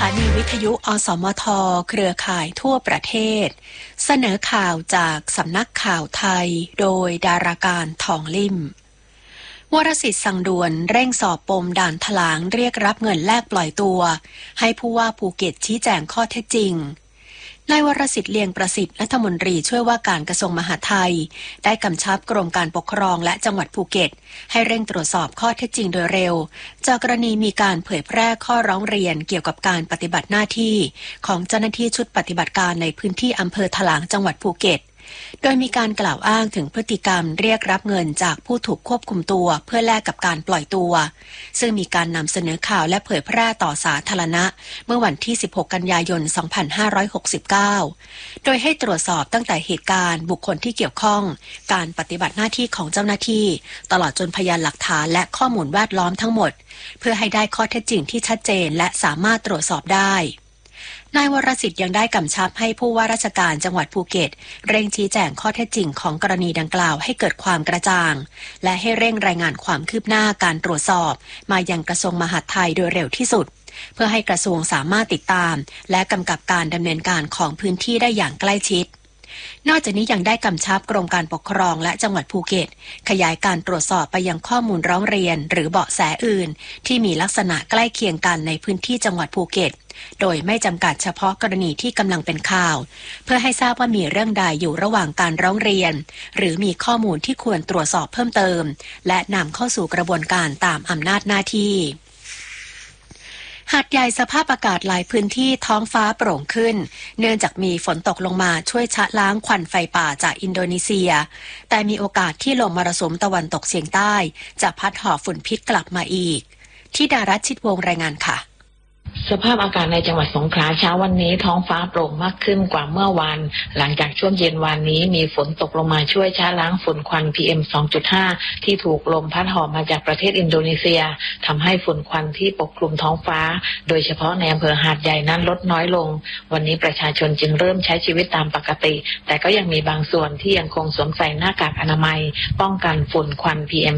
านีวิทยุอสมทเครือข่ายทั่วประเทศเสนอข่าวจากสำนักข่าวไทยโดยดาราการทองลิ่มวรสิทธิ์สั่งด่วนเร่งสอบปมด่านถลางเรียกรับเงินแลกปล่อยตัวให้ผู้ว่าภูเก็ตชี้แจงข้อเท็จจริงนายวรสิทธิ์เลียงประสิทธิ์รัฐมนตรีช่วยว่าการกระทรวงมหาดไทยได้กำชับกรมการปกครองและจังหวัดภูเก็ตให้เร่งตรวจสอบข้อเท็จจริงโดยเร็วจากกรณีมีการเผยแพร่ข้อร้องเรียนเกี่ยวกับการปฏิบัติหน้าที่ของเจ้าหน้าที่ชุดปฏิบัติการในพื้นที่อำเภอถลางจังหวัดภูเก็ตโดยมีการกล่าวอ้างถึงพฤติกรรมเรียกรับเงินจากผู้ถูกควบคุมตัวเพื่อแลกกับการปล่อยตัวซึ่งมีการนำเสนอข่าวและเผยแพร่ต่อสาธารณะเมื่อวันที่ 16 กันยายน 2569 โดยให้ตรวจสอบตั้งแต่เหตุการณ์บุคคลที่เกี่ยวข้องการปฏิบัติหน้าที่ของเจ้าหน้าที่ตลอดจนพยานหลักฐานและข้อมูลแวดล้อมทั้งหมดเพื่อให้ได้ข้อเท็จจริงที่ชัดเจนและสามารถตรวจสอบได้นายวรสิทธิ์ยังได้กำชับให้ผู้ว่าราชการจังหวัดภูเก็ตเร่งชี้แจงข้อเท็จจริงของกรณีดังกล่าวให้เกิดความกระจ่างและให้เร่งรายงานความคืบหน้าการตรวจสอบมายังกระทรวงมหาดไทยโดยเร็วที่สุดเพื่อให้กระทรวงสามารถติดตามและกำกับการดำเนินการของพื้นที่ได้อย่างใกล้ชิดนอกจากนี้ยังได้กำชับกรมการปกครองและจังหวัดภูเก็ตขยายการตรวจสอบไปยังข้อมูลร้องเรียนหรือเบาะแสอื่นที่มีลักษณะใกล้เคียงกันในพื้นที่จังหวัดภูเก็ตโดยไม่จำกัดเฉพาะกรณีที่กำลังเป็นข่าวเพื่อให้ทราบว่ามีเรื่องใดอยู่ระหว่างการร้องเรียนหรือมีข้อมูลที่ควรตรวจสอบเพิ่มเติมและนำเข้าสู่กระบวนการตามอำนาจหน้าที่หาดใหญ่สภาพอากาศหลายพื้นที่ท้องฟ้าโปร่งขึ้นเนื่องจากมีฝนตกลงมาช่วยชะล้างควันไฟป่าจากอินโดนีเซียแต่มีโอกาสที่ลมมรสุมตะวันตกเฉียงใต้จะพัดหอบฝุ่นพิษกลับมาอีกที่ดารัชชิดวงรายงานค่ะสภาพอากาศในจังหวัดสงขลาเช้าวันนี้ท้องฟ้าโปร่งมากขึ้นกว่าเมื่อวานหลังจากช่วงเย็นวันนี้มีฝนตกลงมาช่วยช้าล้างฝุ่นควัน PM 2.5 ที่ถูกลมพัดหอบมาจากประเทศอินโดนีเซียทำให้ฝุ่นควันที่ปกคลุมท้องฟ้าโดยเฉพาะในอำเภอหาดใหญ่นั้นลดน้อยลงวันนี้ประชาชนจึงเริ่มใช้ชีวิตตามปกติแต่ก็ยังมีบางส่วนที่ยังคงสวมใส่หน้ากากอนามัยป้องกันฝุ่นควัน PM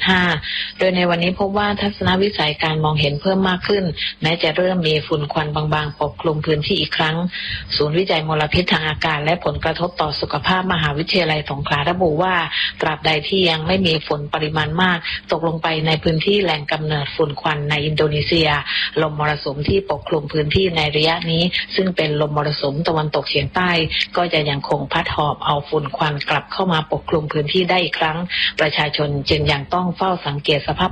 2.5 โดยในวันนี้พบว่าทัศนวิสัยการมองเห็นเพิ่มมากขึ้นแม้จะเริ่มมีฝุ่นควันบางๆปกคลุมพื้นที่อีกครั้งศูนย์วิจัยมลพิษทางอากาศและผลกระทบต่อสุขภาพมหาวิทยาลัยสงขลาระบุว่าตราบใดที่ยังไม่มีฝนปริมาณมากตกลงไปในพื้นที่แหล่งกำเนิดฝุ่นควันในอินโดนีเซียลมมรสุมที่ปกคลุมพื้นที่ในระยะนี้ซึ่งเป็นลมมรสุมตะวันตกเฉียงใต้ก็จะยังคงพัดหอบเอาฝุ่นควันกลับเข้ามาปกคลุมพื้นที่ได้อีกครั้งประชาชนจึงยังต้องเฝ้าสังเกตสภาพ